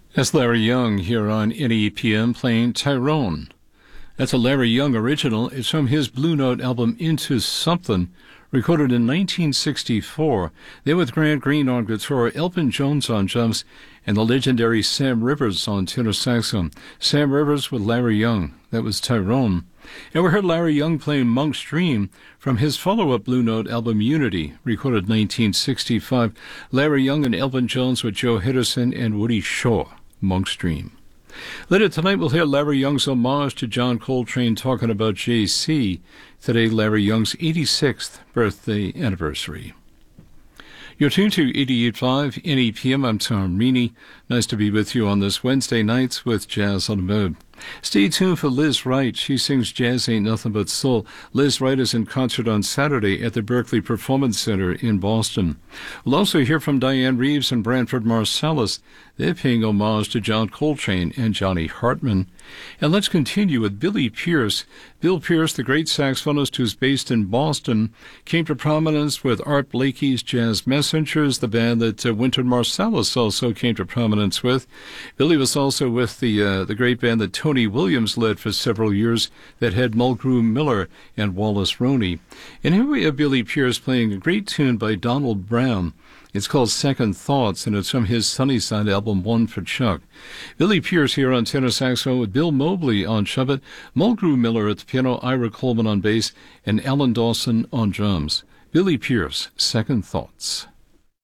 That's Larry Young here on NEPM playing Tyrone. That's a Larry Young original. It's from his Blue Note album Into Something, recorded in 1964. There with Grant Green on guitar, Elvin Jones on drums, and the legendary Sam Rivers on tenor saxophone. Sam Rivers with Larry Young. That was Tyrone. And we heard Larry Young playing Monk's Dream from his follow-up Blue Note album Unity, recorded 1965. Larry Young and Elvin Jones with Joe Henderson and Woody Shaw. Monk's Dream. Later tonight, we'll hear Larry Young's homage to John Coltrane talking about J.C. Today, Larry Young's 86th birthday anniversary. You're tuned to 88.5 NEPM. I'm Tom Meany. Nice to be with you on this Wednesday night with Jazz on the Move. Stay tuned for Liz Wright. She sings Jazz Ain't Nothing But Soul. Liz Wright is in concert on Saturday at the Berkeley Performance Center in Boston. We'll also hear from Diane Reeves and Branford Marsalis. They're paying homage to John Coltrane and Johnny Hartman. And let's continue with Billy Pierce. Bill Pierce, the great saxophonist who's based in Boston, came to prominence with Art Blakey's Jazz Messengers, the band that Wynton Marsalis also came to prominence with. Billy was also with the great band that Tony Williams led for several years that had Mulgrew Miller and Wallace Roney. And here we have Billy Pierce playing a great tune by Donald Brown. It's called Second Thoughts, and it's from his Sunnyside album, One for Chuck. Billy Pierce here on tenor saxophone with Bill Mobley on trumpet, Mulgrew Miller at the piano, Ira Coleman on bass, and Alan Dawson on drums. Billy Pierce, Second Thoughts.